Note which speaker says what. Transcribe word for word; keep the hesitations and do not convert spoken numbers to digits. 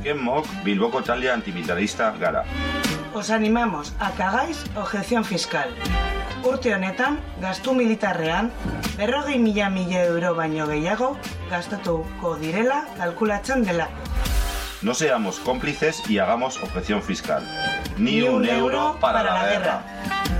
Speaker 1: Kenmok Bilboko talde antimilitarista gara.
Speaker 2: Os animamos a que hagáis objeción fiscal. Urte honetan, gastu militarrean, berrogei mila mila euro baino gehiago gastatuko direla kalkulatzen dela.
Speaker 1: No seamos cómplices y hagamos objeción fiscal. Ni, Ni un, un euro para, para la guerra. guerra.